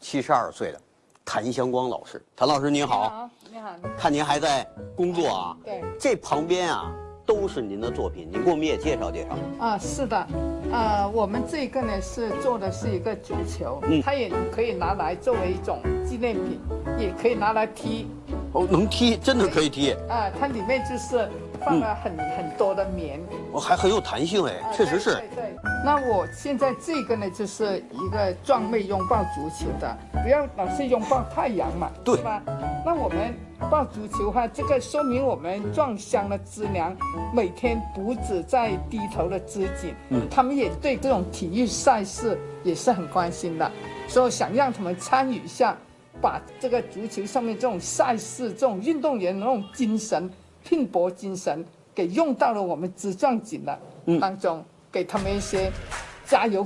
72岁的谭香光老师。谭老师您好， 你好， 看您还在工作啊？ 对， 这旁边啊都是您的作品，您给我们也介绍介绍。 啊，是的，我们这个呢是做的是一个足球，它也可以拿来作为一种纪念品，也可以拿来踢。 哦，能踢，真的可以踢。 它里面就是放了很多的棉， 还很有弹性哎，确实是。 对。那我现在这个呢，就是一个壮妹拥抱足球的，不要老是拥抱太阳嘛， 对吧？那我们抱足球的话，这个说明我们壮乡的知娘每天不止在低头的织锦，他们也对这种体育赛事也是很关心的，所以想让他们参与一下。把这个足球上面这种赛事、这种运动员的那种精神、拼搏精神，给用到了我们织壮锦的当中，给他们一些加油。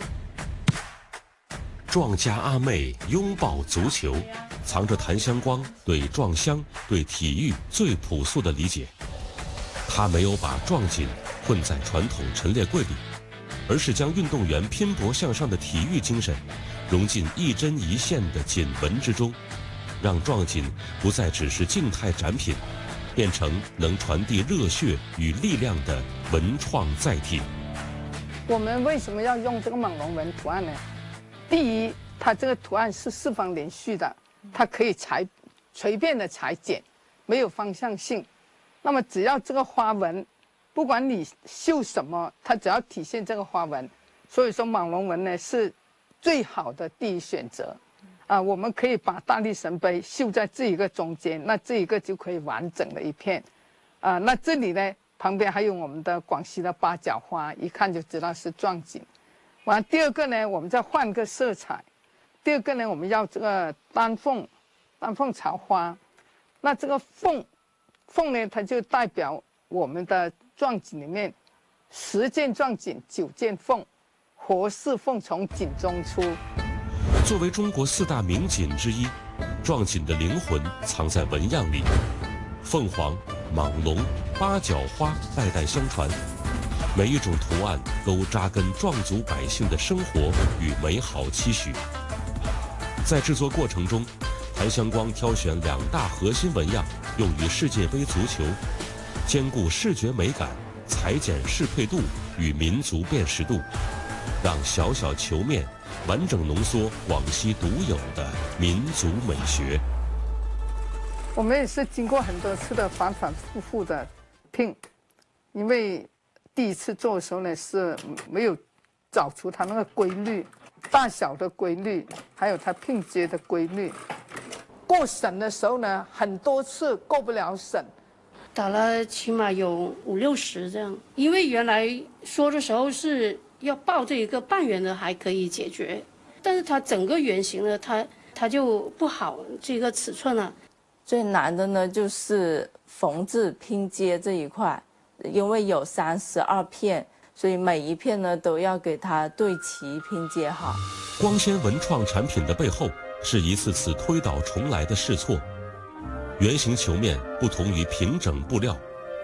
壮家阿妹拥抱足球，藏着谭香光对壮乡、对体育最朴素的理解。他没有把壮锦混在传统陈列柜里，而是将运动员拼搏向上的体育精神融进一针一线的锦纹之中，让壮锦不再只是静态展品，变成能传递热血与力量的文创载体。 我们为什么要用这个蟒龙纹图案呢？第一，它这个图案是四方连续的，它可以随便的裁剪，没有方向性。那么只要这个花纹，不管你绣什么，它只要体现这个花纹。所以说蟒龙纹呢是最好的第一选择，我们可以把大力神杯绣在这一个中间，那这一个就可以完整的一片，那这里呢旁边还有我们的广西的八角花，一看就知道是壮锦。完，第二个呢，我们再换个色彩，第二个呢，我们要这个丹凤巢花，那这个凤呢，它就代表我们的壮锦里面10件壮锦9件凤。活似凤从锦中出。 作为中国4大名锦之一，壮锦的灵魂藏在纹样里。凤凰、蟒龙、八角花代代相传，每一种图案都扎根壮族百姓的生活与美好期许。在制作过程中，谭香光挑选2大核心纹样用于世界杯足球，兼顾视觉美感、裁剪适配度与民族辨识度，让小小球面完整浓缩广西独有的民族美学。 我们也是经过很多次的反反复复的拼，因为第一次做的时候呢是没有找出它那个规律，大小的规律，还有它拼接的规律。过审的时候呢，很多次过不了审， 打了起码有50、60这样。因为原来说的时候是要报这一个半圆的还可以解决，但是它整个圆形呢，它就不好这个尺寸了。 最难的呢就是缝制拼接这一块，因为有32片，所以每一片呢都要给它对齐拼接好。 光纤文创产品的背后是一次次推倒重来的试错。圆形球面不同于平整布料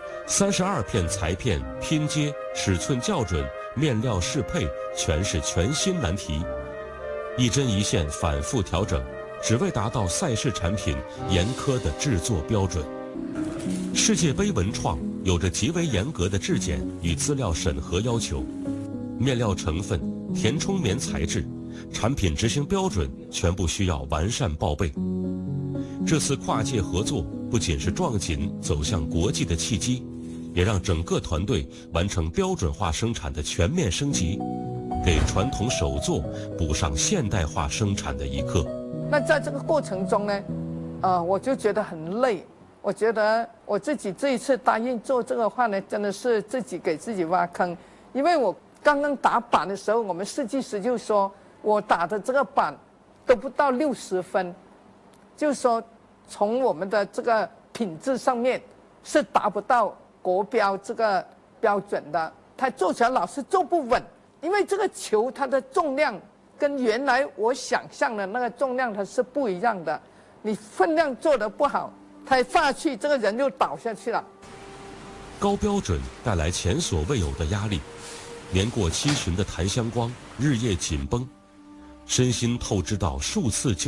，32片裁片拼接尺寸校准，面料适配全是全新难题，一针一线反复调整，只为达到赛事产品严苛的制作标准。世界杯文创有着极为严格的质检与资料审核要求，面料成分、填充棉材质、产品执行标准全部需要完善报备。这次跨界合作不仅是壮锦走向国际的契机，也让整个团队完成标准化生产的全面升级，给传统手作补上现代化生产的一课。 那在这个过程中呢，我就觉得很累。我觉得我自己这一次答应做这个话呢，真的是自己给自己挖坑。因为我刚刚打板的时候，我们设计师就说我打的这个板都不到60分，就是说从我们的这个品质上面是达不到国标这个标准的，它做起来老是做不稳，因为这个球它的重量跟原来我想象的那个重量它是不一样的，你分量做得不好，它放下去这个人就倒下去了。 高标准带来前所未有的压力，年过70的谭香光日夜紧绷，身心透支到数次